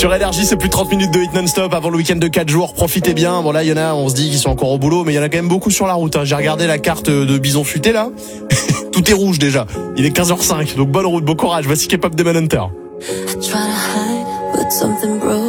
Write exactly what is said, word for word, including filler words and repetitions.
Sur Énergie, c'est plus de trente minutes de hit non-stop avant le week-end de quatre jours. Profitez bien. Bon là, il y en a, on se dit qu'ils sont encore au boulot, mais il y en a quand même beaucoup sur la route. Hein. J'ai regardé la carte de Bison Futé là. Tout est rouge déjà. Il est quinze heures cinq, donc bonne route, bon courage. Voici K-pop de Manhunter. I try to hide, but something broke